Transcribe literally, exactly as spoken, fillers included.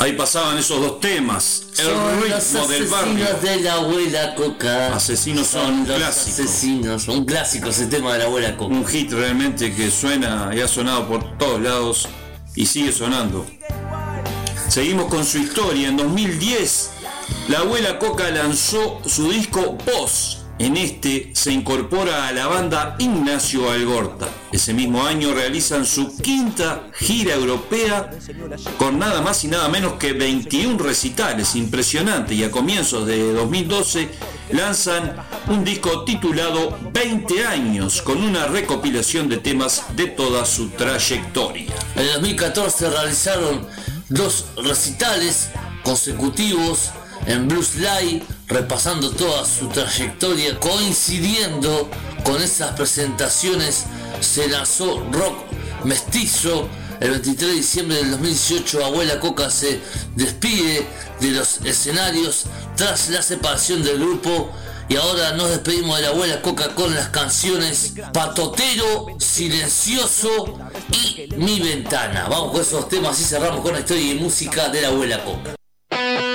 Ahí pasaban esos dos temas. El Son ritmo los del barrio. asesinos de la abuela Coca. Asesinos son un los clásico. asesinos, un clásico ese tema de la abuela Coca. Un hit realmente que suena y ha sonado por todos lados y sigue sonando. Seguimos con su historia. En dos mil diez, la abuela Coca lanzó su disco Voz. En este se incorpora a la banda Ignacio Algorta. Ese mismo año realizan su quinta gira europea con nada más y nada menos que veintiún recitales, impresionante, y a comienzos de dos mil doce lanzan un disco titulado veinte años con una recopilación de temas de toda su trayectoria. En el dos mil catorce realizaron dos recitales consecutivos en Blues Live, repasando toda su trayectoria. Coincidiendo con esas presentaciones se lanzó Rock Mestizo. El veintitrés de diciembre del dos mil dieciocho, Abuela Coca se despide de los escenarios tras la separación del grupo. Y ahora nos despedimos de la Abuela Coca con las canciones Patotero, Silencioso y Mi Ventana. Vamos con esos temas y cerramos con la historia y música de la Abuela Coca.